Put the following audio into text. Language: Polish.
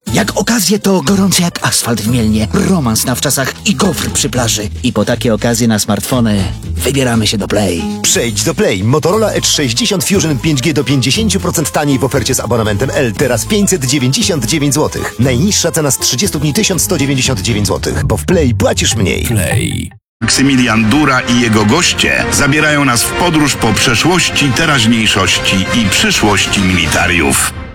Jak okazje to gorący jak asfalt w Mielnie, romans na wczasach i gofr przy plaży. I po takie okazje na smartfony wybieramy się do Play. Przejdź do Play. Motorola Edge 60 Fusion 5G do 50% taniej w ofercie z abonamentem L. Teraz 599 zł. Najniższa cena z 30 dni 1199 zł. Bo w Play płacisz mniej. Play. Maksymilian Dura i jego goście zabierają nas w podróż po przeszłości, teraźniejszości i przyszłości militariów.